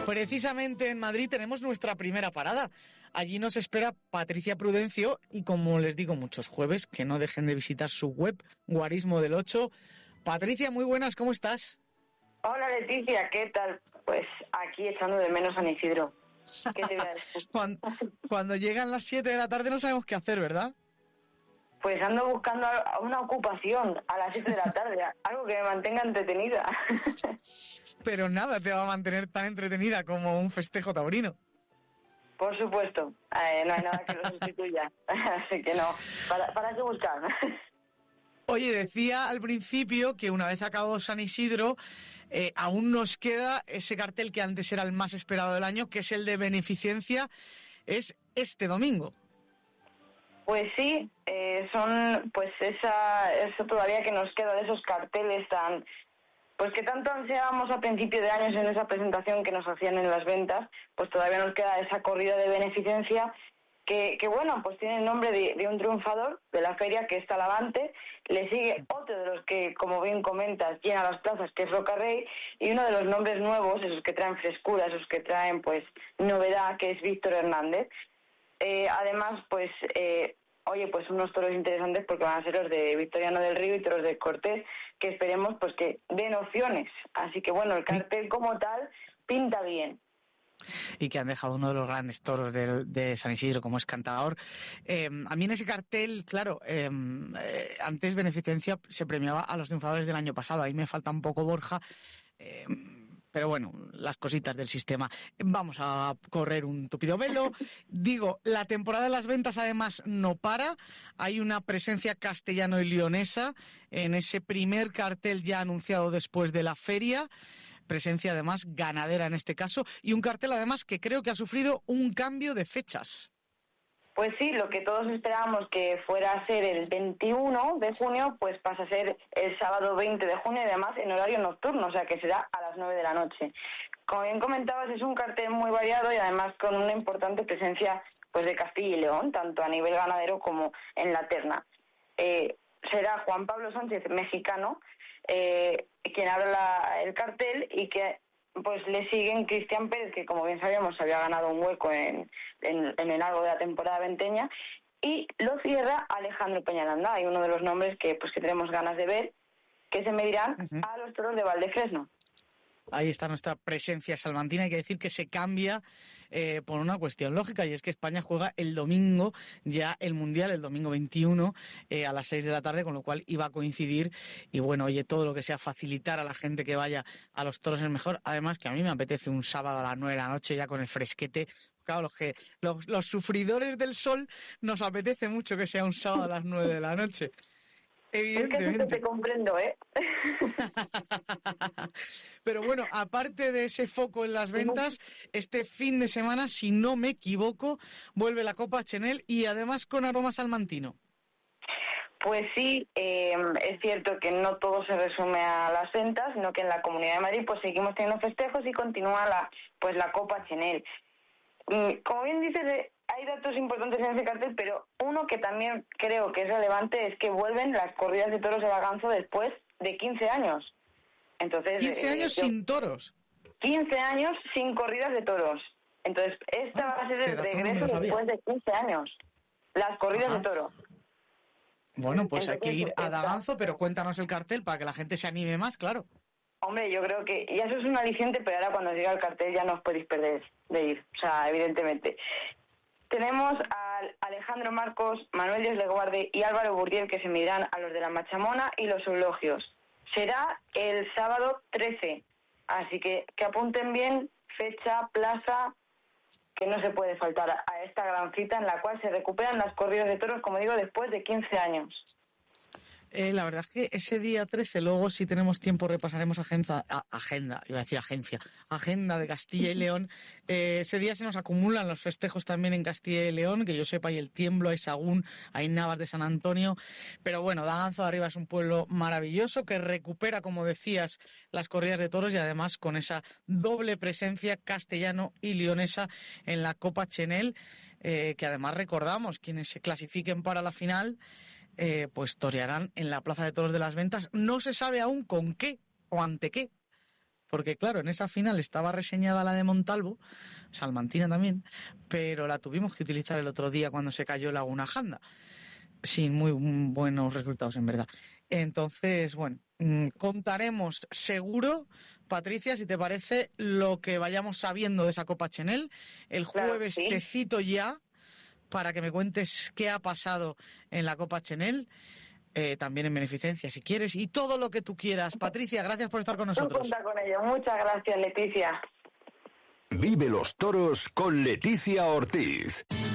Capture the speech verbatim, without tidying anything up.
Precisamente en Madrid tenemos nuestra primera parada. Allí nos espera Patricia Prudencio y, como les digo muchos jueves, que no dejen de visitar su web, Guarismo del ocho. Patricia, muy buenas, ¿cómo estás? Hola Leticia, ¿qué tal? Pues aquí echando de menos a San Isidro. ¿Qué te voy a decir? cuando, cuando llegan las siete de la tarde no sabemos qué hacer, ¿verdad? Pues ando buscando una ocupación a las siete de la tarde, algo que me mantenga entretenida. Pero nada te va a mantener tan entretenida como un festejo taurino. Por supuesto, eh, no hay nada que lo sustituya, así que no, ¿para, para qué buscar? Oye, decía al principio que una vez acabado San Isidro, eh, aún nos queda ese cartel que antes era el más esperado del año, que es el de beneficencia, es este domingo. Pues sí, eh, son pues esa eso todavía que nos queda de esos carteles tan pues que tanto ansiábamos a principio de años en esa presentación que nos hacían en las ventas, pues todavía nos queda esa corrida de beneficencia que, que bueno, pues tiene el nombre de, de un triunfador de la feria, que es Talavante. Le sigue otro de los que, como bien comentas, llena las plazas, que es Rocarrey, y uno de los nombres nuevos, esos que traen frescura, esos que traen pues novedad, que es Víctor Hernández. Eh, además, pues, eh, oye, pues unos toros interesantes porque van a ser los de Victoriano del Río y toros de Cortés, que esperemos pues que den opciones. Así que bueno, el cartel como tal pinta bien. Y que han dejado uno de los grandes toros de, de San Isidro, como es Cantador. Eh, a mí en ese cartel, claro, eh, eh, antes Beneficencia se premiaba a los triunfadores del año pasado. Ahí me falta un poco Borja. Eh, Pero bueno, las cositas del sistema. Vamos a correr un tupido velo. Digo, la temporada de las ventas además no para. Hay una presencia castellano y leonesa en ese primer cartel ya anunciado después de la feria. Presencia además ganadera en este caso. Y un cartel además que creo que ha sufrido un cambio de fechas. Pues sí, lo que todos esperábamos que fuera a ser el veintiuno de junio, pues pasa a ser el sábado veinte de junio y además en horario nocturno, o sea que será a las nueve de la noche. Como bien comentabas, es un cartel muy variado y además con una importante presencia pues de Castilla y León, tanto a nivel ganadero como en la terna. Eh, será Juan Pablo Sánchez, mexicano, eh, quien abra el cartel y que pues le siguen Cristian Pérez, que como bien sabíamos había ganado un hueco en, en, en el largo de la temporada venteña, y lo cierra Alejandro Peñaranda. Hay uno de los nombres que pues que tenemos ganas de ver, que se medirán uh-huh. a los toros de Valdefresno. Ahí está nuestra presencia salmantina. Hay que decir que se cambia eh, por una cuestión lógica, y es que España juega el domingo, ya el Mundial, el domingo veintiuno, eh, a las seis de la tarde, con lo cual iba a coincidir. Y bueno, oye, todo lo que sea facilitar a la gente que vaya a los toros es mejor. Además que a mí me apetece un sábado a las nueve de la noche ya con el fresquete. Claro, los, que, los, los sufridores del sol nos apetece mucho que sea un sábado a las nueve de la noche. Evidentemente. Es que te comprendo, ¿eh? Pero bueno, aparte de ese foco en las ventas, este fin de semana, si no me equivoco, vuelve la Copa Chenel y además con aroma salmantino. Pues sí, eh, es cierto que no todo se resume a las ventas, sino que en la Comunidad de Madrid pues seguimos teniendo festejos y continúa la pues la Copa Chenel. Como bien dices, hay datos importantes en ese cartel, pero uno que también creo que es relevante es que vuelven las corridas de toros de Baganzo después de quince años. Entonces, quince años eh, yo, sin toros. quince años sin corridas de toros. Entonces, esta ah, va a ser el regreso no después de quince años. Las corridas Ajá. de toro. Bueno, pues Entonces, hay que ir a Daganzo, pero cuéntanos el cartel para que la gente se anime más, claro. Hombre, yo creo que ya eso es un aliciente, pero ahora cuando llega el cartel ya no os podéis perder de ir, o sea, evidentemente. Tenemos a Alejandro Marcos, Manuel Desleguarde y Álvaro Burdiel, que se medirán a los de la Machamona y los Eulogios. Será el sábado trece, así que que apunten bien fecha, plaza, que no se puede faltar a esta gran cita en la cual se recuperan las corridas de toros, como digo, después de quince años. Eh, la verdad es que ese día trece, luego si tenemos tiempo repasaremos agenda, a, agenda, iba a decir agencia, agenda de Castilla y León. Eh, ese día se nos acumulan los festejos también en Castilla y León, que yo sepa, hay el Tiemblo, hay Sagún, hay Navas de San Antonio, pero bueno, Daganzo de Arriba es un pueblo maravilloso que recupera, como decías, las corridas de toros y además con esa doble presencia castellano y leonesa en la Copa Chenel, eh, que además recordamos, quienes se clasifiquen para la final, Eh, pues torearán en la Plaza de Toros de las Ventas. No se sabe aún con qué o ante qué. porque claro, en esa final estaba reseñada la de Montalvo, salmantina también, pero la tuvimos que utilizar el otro día cuando se cayó Laguna Janda, sin muy buenos resultados en verdad. Entonces, bueno, contaremos seguro, Patricia, si te parece, lo que vayamos sabiendo de esa Copa Chenel. El jueves claro, sí. te cito ya para que me cuentes qué ha pasado en la Copa Chenel, eh, también en beneficencia si quieres, y todo lo que tú quieras. Patricia, gracias por estar con nosotros. Tú cuenta con ello. Muchas gracias, Leticia. Vive los toros con Leticia Ortiz.